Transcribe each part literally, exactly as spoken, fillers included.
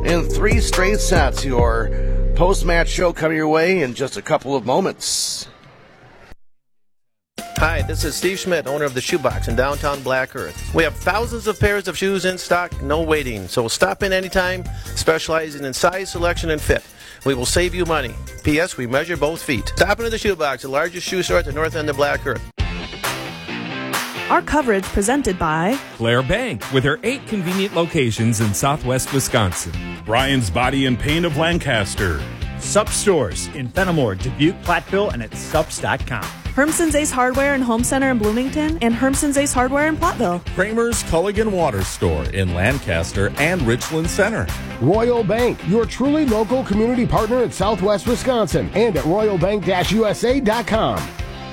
in three straight sets. Your post-match show coming your way in just a couple of moments. Hi, this is Steve Schmidt, owner of the Shoebox in downtown Black Earth. We have thousands of pairs of shoes in stock, no waiting. So stop in anytime, specializing in size, selection, and fit. We will save you money. P S. We measure both feet. Stop into the Shoebox, the largest shoe store at the north end of Black Earth. Our coverage presented by Blair Bank, with her eight convenient locations in southwest Wisconsin. Brian's Body and Paint of Lancaster. Sup Stores in Fenimore, Dubuque, Platteville, and at sups dot com. Hermson's Ace Hardware and Home Center in Bloomington and Hermson's Ace Hardware in Platteville. Kramer's Culligan Water Store in Lancaster and Richland Center. Royal Bank, your truly local community partner in southwest Wisconsin and at royal bank dash u s a dot com.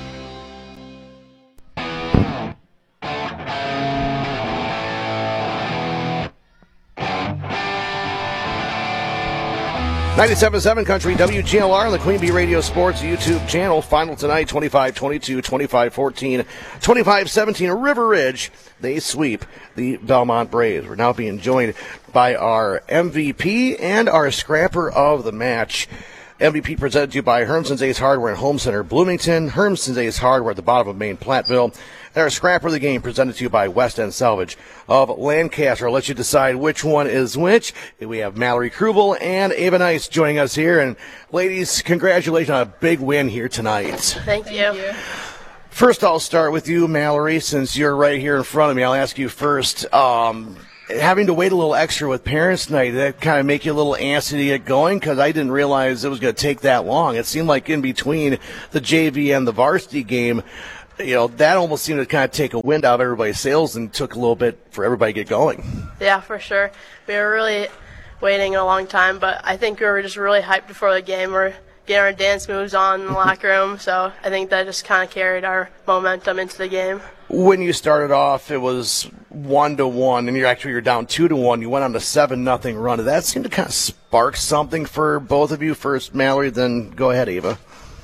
ninety-seven point seven Country W G L R on the Queen Bee Radio Sports YouTube channel. Final tonight, twenty-five twenty-two, twenty-five fourteen, twenty-five seventeen. River Ridge, they sweep the Belmont Braves. We're now being joined by our M V P and our scrapper of the match. M V P presented to you by Hermson's Ace Hardware and Home Center, Bloomington. Hermson's Ace Hardware at the bottom of Maine, Platteville. And our scrapper of the game presented to you by West End Salvage of Lancaster. I'll let you decide which one is which. We have Mallory Krubel and Ava Nice joining us here. And ladies, congratulations on a big win here tonight. Thank you. Thank you. First, I'll start with you, Mallory, since you're right here in front of me. I'll ask you first. Um, having to wait a little extra with parents tonight, did that kind of make you a little antsy to get going? Because I didn't realize it was going to take that long. It seemed like in between the J V and the varsity game, you know, that almost seemed to kind of take a wind out of everybody's sails and took a little bit for everybody to get going. Yeah, for sure. We were really waiting a long time, but I think we were just really hyped before the game. We're getting our dance moves on in the locker room, so I think that just kind of carried our momentum into the game. When you started off, it was one to one, and you're actually you're down two to one. You went on a seven nothing run. Did that seem to kind of spark something for both of you? First, Mallory, then go ahead, Ava.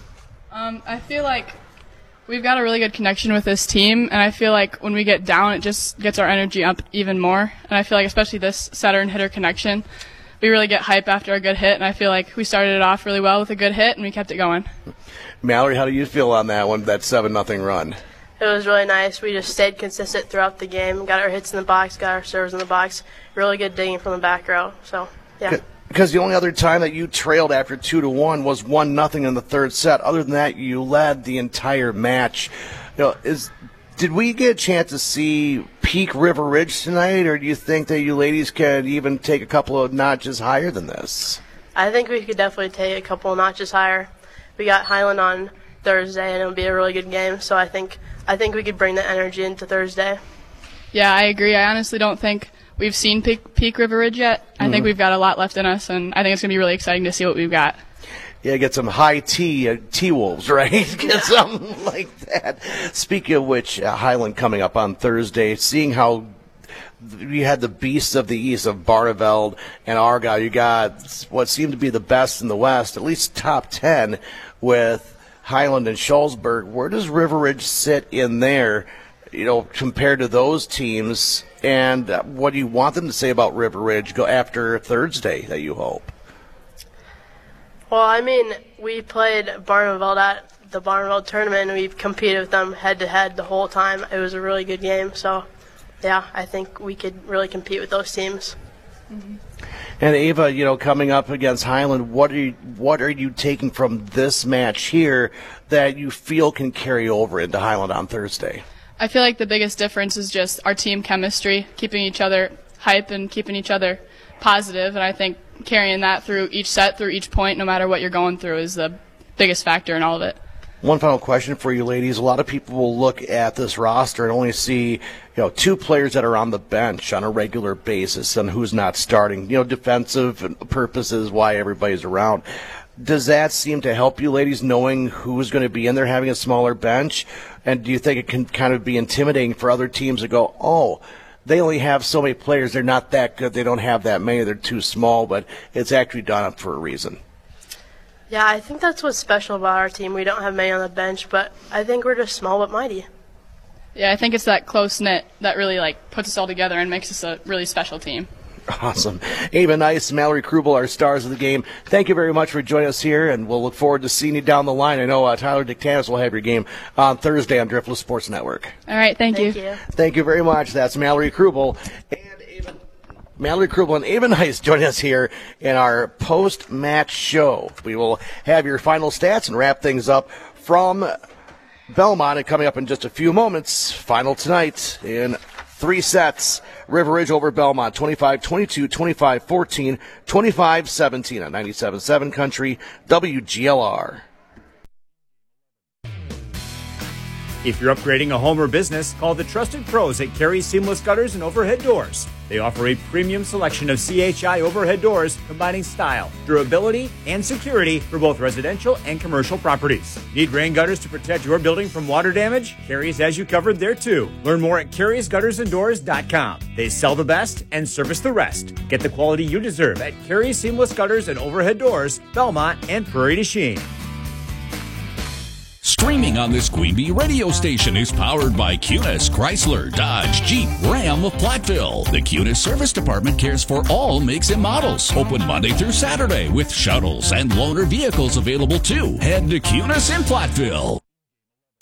Um, I feel like we've got a really good connection with this team, and I feel like when we get down, it just gets our energy up even more. And I feel like especially this setter and hitter connection, we really get hype after a good hit, and I feel like we started it off really well with a good hit, and we kept it going. Mallory, how do you feel on that one, that seven nothing run? It was really nice. We just stayed consistent throughout the game, got our hits in the box, got our serves in the box. Really good digging from the back row. So, yeah. Because the only other time that you trailed after two to one was one nothing in the third set. Other than that, you led the entire match. You know, is did we get a chance to see peak River Ridge tonight, or do you think that you ladies can even take a couple of notches higher than this? I think we could definitely take a couple of notches higher. We got Highland on Thursday, and it'll be a really good game. So I think I think we could bring the energy into Thursday. Yeah, I agree. I honestly don't think we've seen peak, peak River Ridge yet. I mm-hmm. think we've got a lot left in us, and I think it's going to be really exciting to see what we've got. Yeah, get some high tea, uh, T-Wolves, right? Get yeah. something like that. Speaking of which, uh, Highland coming up on Thursday, seeing how you had the beasts of the East of Barneveld and Argyle. You got what seemed to be the best in the West, at least top ten, with Highland and Shullsburg. Where does River Ridge sit in there, you know, compared to those teams? And what do you want them to say about River Ridge go after Thursday, that you hope? Well, I mean, we played Barneveld at the Barneveld tournament, and we competed with them head-to-head the whole time. It was a really good game. So, yeah, I think we could really compete with those teams. Mm-hmm. And Ava, you know, coming up against Highland, what are you, what are you taking from this match here that you feel can carry over into Highland on Thursday? I feel like the biggest difference is just our team chemistry, keeping each other hype and keeping each other positive, and I think carrying that through each set, through each point, no matter what you're going through, is the biggest factor in all of it. One final question for you ladies. A lot of people will look at this roster and only see, you know, two players that are on the bench on a regular basis and who's not starting, you know, defensive purposes, why everybody's around. Does that seem to help you ladies, knowing who's going to be in there, having a smaller bench? And do you think it can kind of be intimidating for other teams to go, oh, they only have so many players, they're not that good, they don't have that many, they're too small, but it's actually done up for a reason? Yeah, I think that's what's special about our team. We don't have many on the bench, but I think we're just small but mighty. Yeah, I think it's that close-knit that really, like, puts us all together and makes us a really special team. Awesome. Ava Nice, Mallory Krubel, our stars of the game. Thank you very much for joining us here, and we'll look forward to seeing you down the line. I know uh, Tyler Dictanis will have your game on Thursday on Driftless Sports Network. All right, thank, Thank you. you. Thank you very much. That's Mallory Krubel. And Ava, Mallory Krubel and Ava Nice joining us here in our post-match show. We will have your final stats and wrap things up from Belmont, and coming up in just a few moments, final tonight in three sets. River Ridge over Belmont, twenty-five twenty-two, twenty-five fourteen, twenty-five seventeen on ninety-seven point seven Country W G L R. If you're upgrading a home or business, call the trusted pros at Carey's Seamless Gutters and Overhead Doors. They offer a premium selection of C H I overhead doors, combining style, durability, and security for both residential and commercial properties. Need rain gutters to protect your building from water damage? Carey's has you covered there too. Learn more at Carey's Gutters and Doors dot com. They sell the best and service the rest. Get the quality you deserve at Carey's Seamless Gutters and Overhead Doors, Belmont and Prairie du Chien. Streaming on this Queen Bee radio station is powered by Cunis, Chrysler, Dodge, Jeep, Ram of Platteville. The Cunis Service Department cares for all makes and models. Open Monday through Saturday with shuttles and loaner vehicles available too. Head to Cunis in Platteville.